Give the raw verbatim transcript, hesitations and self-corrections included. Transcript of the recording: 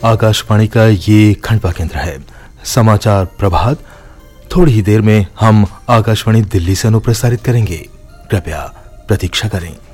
आकाशवाणी का ये खंडवा केंद्र है। समाचार प्रभात थोड़ी ही देर में हम आकाशवाणी दिल्ली से अनुप्रसारित करेंगे। कृपया प्रतीक्षा करें।